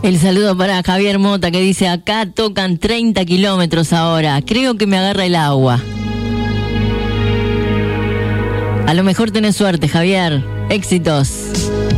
El saludo para Javier Mota que dice, acá tocan 30 kilómetros ahora, creo que me agarra el agua. A lo mejor tenés suerte, Javier. Éxitos.